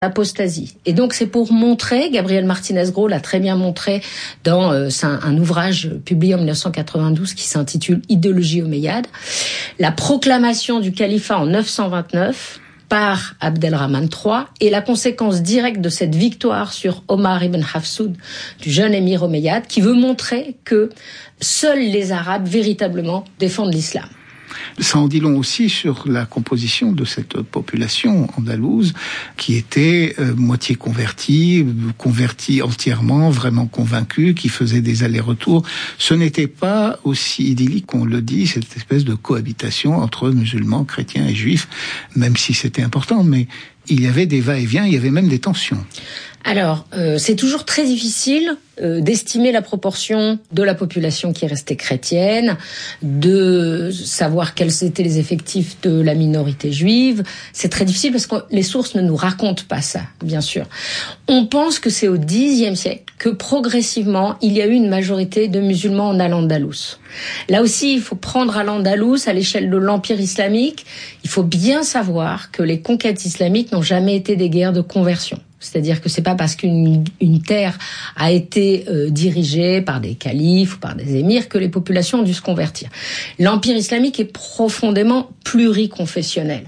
apostasie. Et donc c'est pour montrer, Gabriel Martinez-Gros l'a très bien montré dans un ouvrage publié en 1992 qui s'intitule Idéologie omeyyade, la proclamation du califat en 929 par Abdelrahman III et la conséquence directe de cette victoire sur Omar ibn Hafsoud, du jeune émir omeyyade, qui veut montrer que seuls les Arabes véritablement défendent l'islam. Ça en dit long aussi sur la composition de cette population andalouse qui était moitié convertie entièrement, vraiment convaincue, qui faisait des allers-retours. Ce n'était pas aussi idyllique qu'on le dit, cette espèce de cohabitation entre musulmans, chrétiens et juifs, même si c'était important, mais il y avait des va-et-vient, il y avait même des tensions. Alors, c'est toujours très difficile d'estimer la proportion de la population qui est restée chrétienne, de savoir quels étaient les effectifs de la minorité juive. C'est très difficile parce que les sources ne nous racontent pas ça, bien sûr. On pense que c'est au Xe siècle que progressivement, il y a eu une majorité de musulmans en Al-Andalus. Là aussi, il faut prendre Al-Andalus à l'échelle de l'Empire islamique. Il faut bien savoir que les conquêtes islamiques n'ont jamais été des guerres de conversion. C'est-à-dire que c'est pas parce qu'une terre a été dirigée par des califes ou par des émirs que les populations ont dû se convertir. L'Empire islamique est profondément pluriconfessionnel.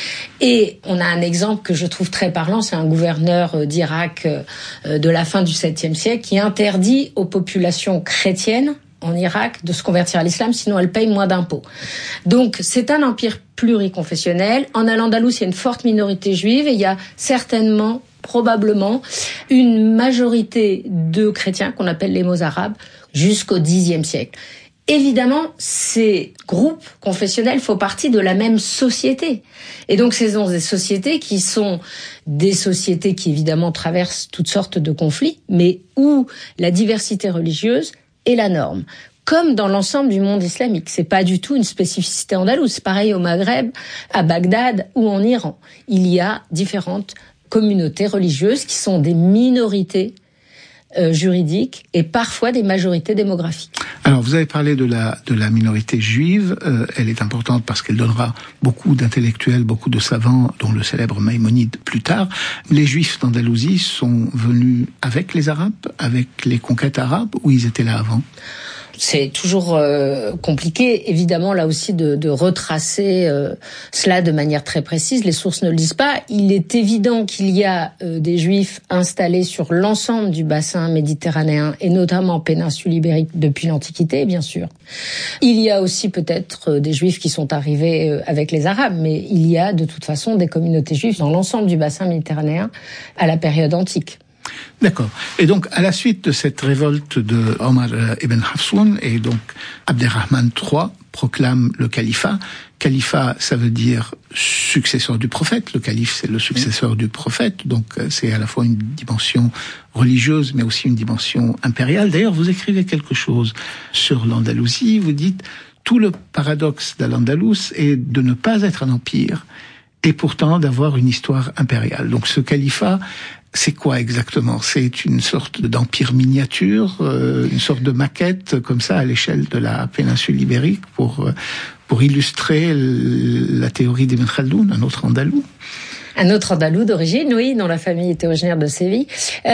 Et on a un exemple que je trouve très parlant, c'est un gouverneur d'Irak de la fin du 7e siècle qui interdit aux populations chrétiennes en Irak de se convertir à l'islam, sinon elles payent moins d'impôts. Donc c'est un empire pluriconfessionnel. En Al-Andalus, il y a une forte minorité juive et il y a certainement, probablement, une majorité de chrétiens qu'on appelle les mozarabes jusqu'au Xe siècle. Évidemment, ces groupes confessionnels font partie de la même société. Et donc, ce sont des sociétés qui sont des sociétés qui, évidemment, traversent toutes sortes de conflits, mais où la diversité religieuse est la norme. Comme dans l'ensemble du monde islamique. C'est pas du tout une spécificité andalouse. C'est pareil au Maghreb, à Bagdad ou en Iran. Il y a différentes communautés religieuses qui sont des minorités juridiques et parfois des majorités démographiques. Alors, vous avez parlé de la minorité juive. Elle est importante parce qu'elle donnera beaucoup d'intellectuels, beaucoup de savants, dont le célèbre Maïmonide plus tard. Les Juifs d'Andalousie sont venus avec les Arabes, avec les conquêtes arabes, ou ils étaient là avant ? C'est toujours compliqué, évidemment, là aussi, de retracer cela de manière très précise. Les sources ne le disent pas. Il est évident qu'il y a des Juifs installés sur l'ensemble du bassin méditerranéen, et notamment en péninsule ibérique, depuis l'Antiquité, bien sûr. Il y a aussi peut-être des Juifs qui sont arrivés avec les Arabes, mais il y a de toute façon des communautés juives dans l'ensemble du bassin méditerranéen à la période antique. D'accord. Et donc, à la suite de cette révolte de Omar ibn Hafsoun, et donc Abderrahman III proclame le califat. Califat, ça veut dire successeur du prophète. Le calife, c'est le successeur du prophète. Donc, c'est à la fois une dimension religieuse, mais aussi une dimension impériale. D'ailleurs, vous écrivez quelque chose sur l'Andalousie. Vous dites, tout le paradoxe d'Al-Andalus est de ne pas être un empire, et pourtant d'avoir une histoire impériale. Donc, ce califat, c'est quoi exactement ? C'est une sorte d'empire miniature, une sorte de maquette comme ça à l'échelle de la péninsule ibérique pour illustrer la théorie d'Ibn Khaldoun, un autre andalou. Un autre andalou d'origine, oui, dont la famille était originaire de Séville.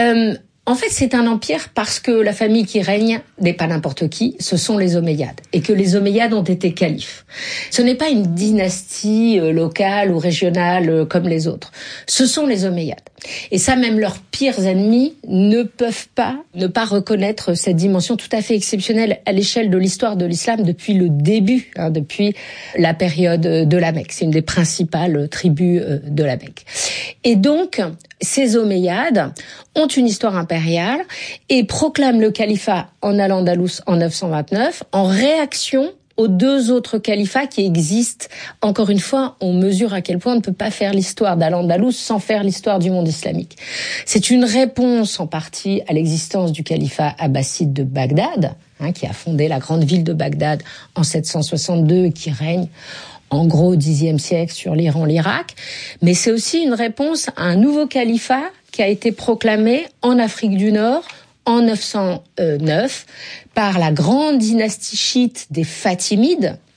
En fait, c'est un empire parce que la famille qui règne n'est pas n'importe qui, ce sont les Omeyyades, et que les Omeyyades ont été califes. Ce n'est pas une dynastie locale ou régionale comme les autres. Ce sont les Omeyyades. Et ça, même leurs pires ennemis ne peuvent pas ne pas reconnaître cette dimension tout à fait exceptionnelle à l'échelle de l'histoire de l'islam depuis le début, depuis la période de la Mecque. C'est une des principales tribus de la Mecque. Et donc, ces Omeyyades ont une histoire impériale et proclament le califat en Al-Andalus en 929 en réaction aux deux autres califats qui existent. Encore une fois, on mesure à quel point on ne peut pas faire l'histoire d'Al-Andalus sans faire l'histoire du monde islamique. C'est une réponse en partie à l'existence du califat abbasside de Bagdad, qui a fondé la grande ville de Bagdad en 762 et qui règne en gros au Xe siècle sur l'Iran, l'Irak. Mais c'est aussi une réponse à un nouveau califat qui a été proclamé en Afrique du Nord en 909 par la grande dynastie chiite des Fatimides,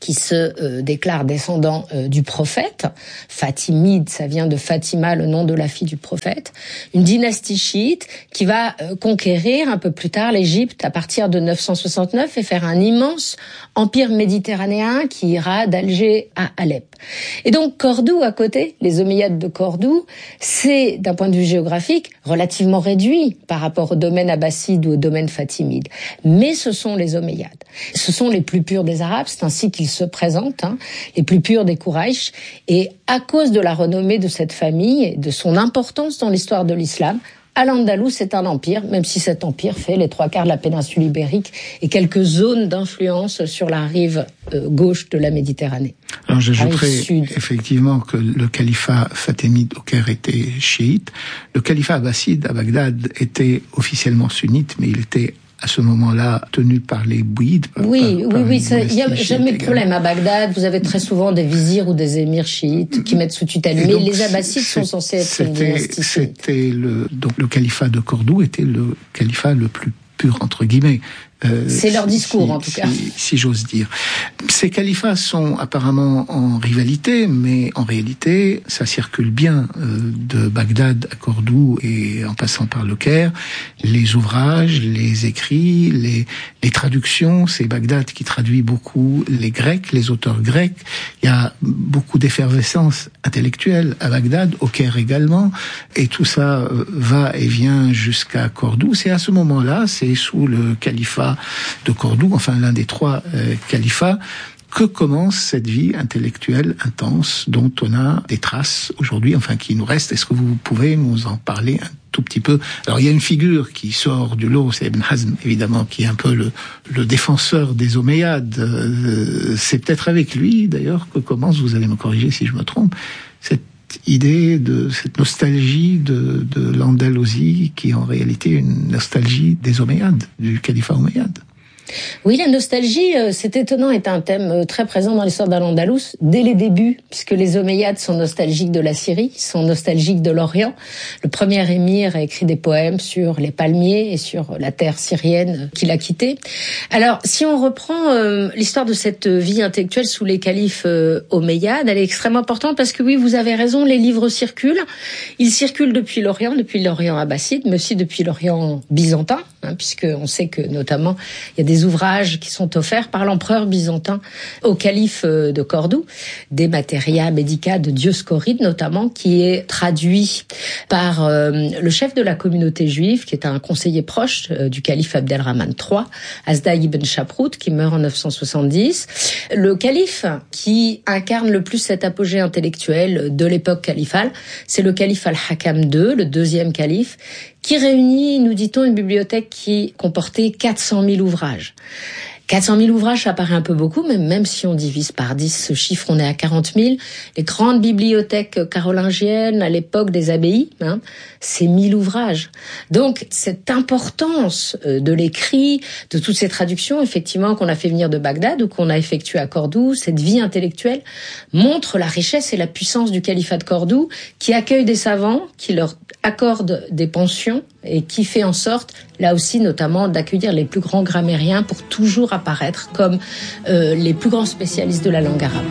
qui se déclarent descendants du prophète. Fatimide, ça vient de Fatima, le nom de la fille du prophète. Une dynastie chiite qui va conquérir un peu plus tard l'Égypte à partir de 969 et faire un immense empire méditerranéen qui ira d'Alger à Alep. Et donc Cordoue à côté, les Omeyyades de Cordoue, c'est d'un point de vue géographique relativement réduit par rapport au domaine abbasside ou au domaine fatimide. Mais ce sont les Omeyyades. Ce sont les plus purs des Arabes, c'est ainsi qu'ils se présentent, les plus purs des Quraysh. Et à cause de la renommée de cette famille et de son importance dans l'histoire de l'islam, Al-Andalus est un empire, même si cet empire fait les 3/4 de la péninsule ibérique et quelques zones d'influence sur la rive gauche de la Méditerranée. Alors j'ajouterais effectivement que le califat fatimide au Caire était chiite. Le califat abbasside à Bagdad était officiellement sunnite, mais il était à ce moment-là tenu par les bouyides. Oui, il n'y a jamais de problème. À Bagdad, vous avez très souvent des vizirs ou des émirs chiites qui mettent sous tutelle. Mais les abbassides sont censés être une dynastie. Donc le califat de Cordoue était le califat le plus pur, entre guillemets. C'est leur discours, en tout cas. Si j'ose dire. Ces califats sont apparemment en rivalité, mais en réalité, ça circule bien de Bagdad à Cordoue et en passant par le Caire. Les ouvrages, les écrits, les traductions, c'est Bagdad qui traduit beaucoup les Grecs, les auteurs grecs. Il y a beaucoup d'effervescence intellectuelle à Bagdad, au Caire également, et tout ça va et vient jusqu'à Cordoue. C'est à ce moment-là, c'est sous le califat de Cordoue, enfin l'un des 3 califats, que commence cette vie intellectuelle intense dont on a des traces aujourd'hui, enfin qui nous restent. Est-ce que vous pouvez nous en parler un tout petit peu? Alors il y a une figure qui sort du lot, c'est Ibn Hazm évidemment, qui est un peu le défenseur des Omeyyades. C'est peut-être avec lui d'ailleurs que commence, vous allez me corriger si je me trompe, cette idée de cette nostalgie de l'Andalousie qui est en réalité une nostalgie des Omeyyades, du califat Omeyyade. Oui, la nostalgie, c'est étonnant, est un thème très présent dans l'histoire d'Al-Andalus dès les débuts, puisque les Omeyyades sont nostalgiques de la Syrie, sont nostalgiques de l'Orient. Le premier émir a écrit des poèmes sur les palmiers et sur la terre syrienne qu'il a quittée. Alors, si on reprend l'histoire de cette vie intellectuelle sous les califes Omeyyades, elle est extrêmement importante parce que oui, vous avez raison, les livres circulent. Ils circulent depuis l'Orient abbasside, mais aussi depuis l'Orient byzantin, puisque on sait que notamment il y a des ouvrages qui sont offerts par l'empereur byzantin au calife de Cordoue, des Materia Medica de Dioscoride notamment, qui est traduit par le chef de la communauté juive, qui est un conseiller proche du calife Abdelrahman III, Azda ibn Shaprut, qui meurt en 970. Le calife qui incarne le plus cet apogée intellectuel de l'époque califale, c'est le calife Al-Hakam II, le 2e calife, qui réunit, nous dit-on, une bibliothèque qui comportait 400 000 ouvrages. 400 000 ouvrages, ça paraît un peu beaucoup, mais même si on divise par 10 ce chiffre, on est à 40 000. Les grandes bibliothèques carolingiennes, à l'époque des abbayes, c'est 1000 ouvrages. Donc, cette importance de l'écrit, de toutes ces traductions, effectivement, qu'on a fait venir de Bagdad ou qu'on a effectué à Cordoue, cette vie intellectuelle montre la richesse et la puissance du califat de Cordoue, qui accueille des savants, qui leur accorde des pensions et qui fait en sorte, là aussi notamment, d'accueillir les plus grands grammairiens pour toujours apparaître comme les plus grands spécialistes de la langue arabe.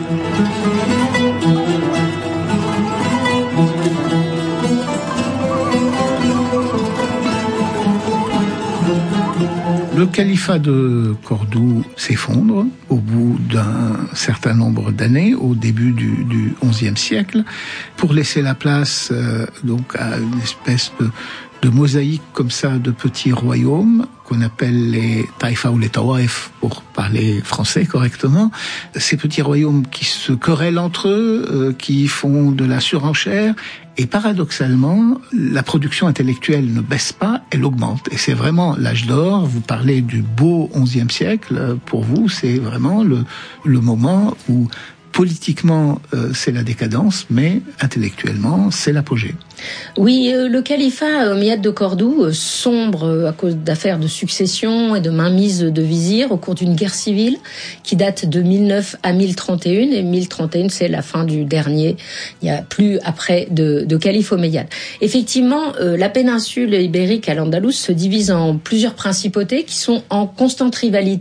Le califat de Cordoue s'effondre au bout d'un certain nombre d'années, au début du XIe siècle, pour laisser la place donc à une espèce de mosaïque comme ça de petits royaumes qu'on appelle les taïfa ou les tawaïf pour parler français correctement. Ces petits royaumes qui se querellent entre eux, qui font de la surenchère. Et paradoxalement, la production intellectuelle ne baisse pas, elle augmente. Et c'est vraiment l'âge d'or. Vous parlez du beau XIe siècle. Pour vous, c'est vraiment le moment où politiquement, c'est la décadence, mais intellectuellement, c'est l'apogée. Oui, le califat omeyyade de Cordoue sombre à cause d'affaires de succession et de mainmise de vizirs au cours d'une guerre civile qui date de 1009 à 1031. Et 1031, c'est la fin du dernier. Il n'y a plus après de calife omeyyade. Effectivement, la péninsule ibérique à l'Andalous se divise en plusieurs principautés qui sont en constante rivalité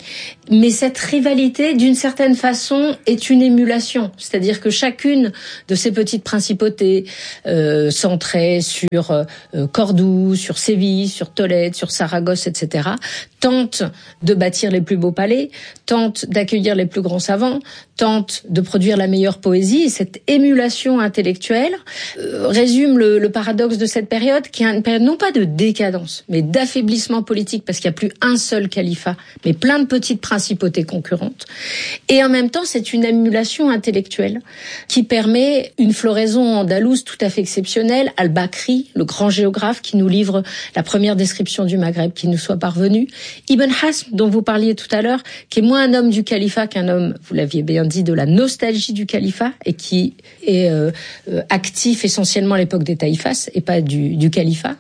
Mais cette rivalité, d'une certaine façon, est une émulation. C'est-à-dire que chacune de ces petites principautés, centrées sur Cordoue, sur Séville, sur Tolède, sur Saragosse, etc., tente de bâtir les plus beaux palais, tente d'accueillir les plus grands savants, tente de produire la meilleure poésie. Et cette émulation intellectuelle résume le paradoxe de cette période, qui est une période non pas de décadence, mais d'affaiblissement politique, parce qu'il n'y a plus un seul califat, mais plein de petites principautés concurrentes. Et en même temps, c'est une émulation intellectuelle qui permet une floraison andalouse tout à fait exceptionnelle. Al-Bakri, le grand géographe qui nous livre la première description du Maghreb qui nous soit parvenue. Ibn Hazm, dont vous parliez tout à l'heure, qui est moins un homme du califat qu'un homme, vous l'aviez bien dit, de la nostalgie du califat, et qui est actif essentiellement à l'époque des taïfas et pas du califat.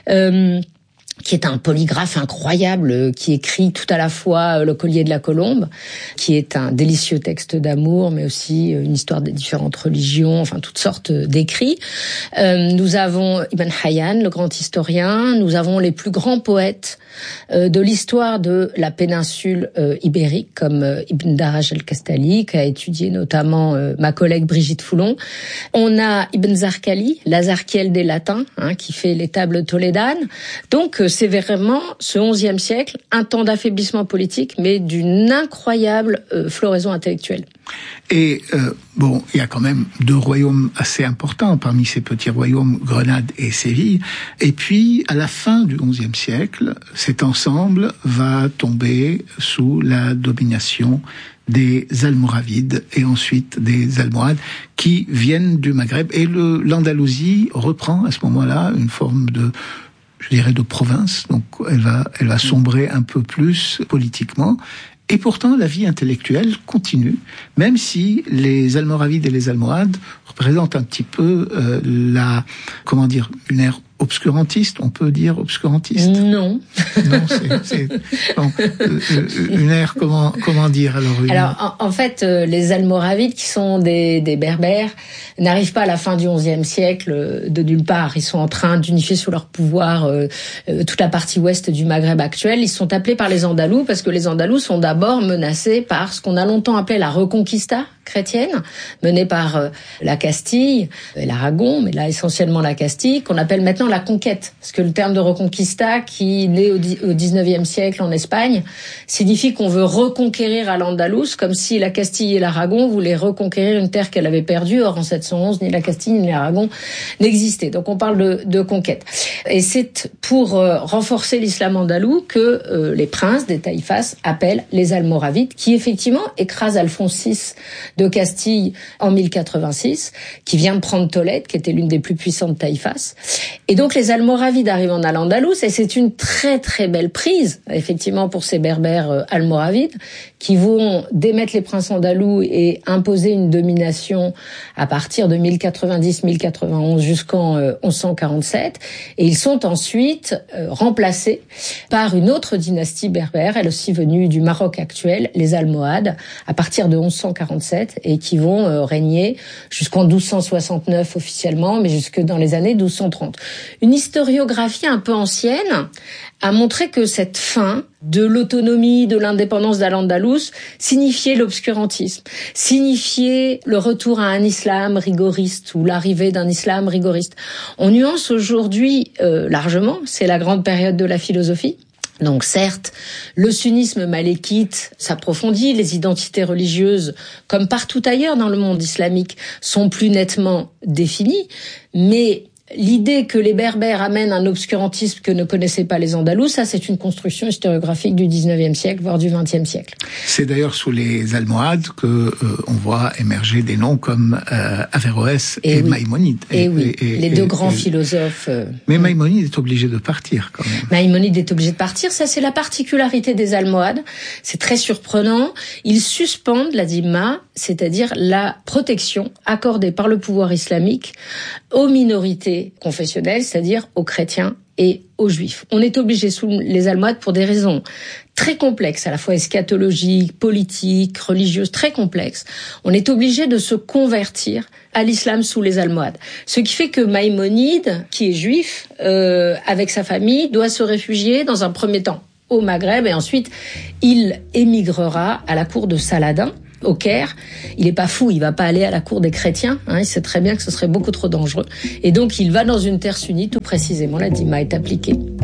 Qui est un polygraphe incroyable, qui écrit tout à la fois Le Collier de la Colombe, qui est un délicieux texte d'amour, mais aussi une histoire des différentes religions, enfin toutes sortes d'écrits. Nous avons Ibn Hayyan, le grand historien. Nous avons les plus grands poètes de l'histoire de la péninsule ibérique, comme Ibn Daraj el-Kastali, qui a étudié notamment ma collègue Brigitte Foulon. On a Ibn Zarqali, l'Azarkiel des Latins, qui fait les tables tolédanes. Donc, c'est vraiment, ce XIe siècle, un temps d'affaiblissement politique, mais d'une incroyable floraison intellectuelle. Et il y a quand même deux royaumes assez importants parmi ces petits royaumes, Grenade et Séville. Et puis, à la fin du XIe siècle, cet ensemble va tomber sous la domination des Almoravides et ensuite des Almohades qui viennent du Maghreb. Et l'Andalousie reprend à ce moment-là une forme de province. Donc, elle va sombrer un peu plus politiquement. Et pourtant, la vie intellectuelle continue, même si les Almoravides et les Almohades représentent un petit peu une ère obscurantiste, on peut dire obscurantiste? Non. Non, c'est une ère, comment dire alors? Alors, en fait, les Almoravides, qui sont des Berbères, n'arrivent pas à la fin du XIe siècle de nulle part. Ils sont en train d'unifier sous leur pouvoir toute la partie ouest du Maghreb actuel. Ils sont appelés par les Andalous parce que les Andalous sont d'abord menacés par ce qu'on a longtemps appelé la Reconquista chrétienne, menée par la Castille et l'Aragon, mais là essentiellement la Castille, qu'on appelle maintenant la conquête. Parce que le terme de Reconquista, qui naît au XIXe siècle en Espagne, signifie qu'on veut reconquérir à l'Andalous, comme si la Castille et l'Aragon voulaient reconquérir une terre qu'elle avait perdue. Or, en 711, ni la Castille ni l'Aragon n'existaient. Donc on parle de conquête. Et c'est pour renforcer l'islam andalou que les princes des taïfas appellent les Almoravides, qui effectivement écrasent Alphonse VI de Castille en 1086, qui vient de prendre Tolède, qui était l'une des plus puissantes taïfas. Et donc les Almoravides arrivent en Al-Andalus, et c'est une très très belle prise, effectivement, pour ces berbères almoravides, qui vont démettre les princes andalous et imposer une domination à partir de 1090-1091 jusqu'en 1147. Et ils sont ensuite remplacés par une autre dynastie berbère, elle aussi venue du Maroc actuel, les Almohades, à partir de 1147, et qui vont régner jusqu'en 1269 officiellement, mais jusque dans les années 1230. Une historiographie un peu ancienne a montré que cette fin de l'autonomie, de l'indépendance d'Al-Andalus signifiait l'obscurantisme, signifiait le retour à un islam rigoriste ou l'arrivée d'un islam rigoriste. On nuance aujourd'hui largement, c'est la grande période de la philosophie. Donc certes, le sunnisme malékite s'approfondit, les identités religieuses, comme partout ailleurs dans le monde islamique, sont plus nettement définies, mais l'idée que les Berbères amènent un obscurantisme que ne connaissaient pas les Andalous, ça c'est une construction historiographique du XIXe siècle, voire du XXe siècle. C'est d'ailleurs sous les Almohades que on voit émerger des noms comme Averroès et oui. Maïmonide. Et les deux grands philosophes. Mais Maïmonide est obligé de partir quand même. Maïmonide est obligé de partir, ça c'est la particularité des Almohades. C'est très surprenant. Ils suspendent la dhimma, c'est-à-dire la protection accordée par le pouvoir islamique aux minorités confessionnelles, c'est-à-dire aux chrétiens et aux juifs. On est obligé sous les Almohades pour des raisons très complexes, à la fois eschatologiques, politiques, religieuses, très complexes. On est obligé de se convertir à l'islam sous les Almohades. Ce qui fait que Maïmonide, qui est juif, avec sa famille, doit se réfugier dans un premier temps au Maghreb, et ensuite il émigrera à la cour de Saladin, au Caire. Il est pas fou, il va pas aller à la cour des chrétiens, il sait très bien que ce serait beaucoup trop dangereux. Et donc il va dans une terre sunnite où précisément la dhimma est appliquée.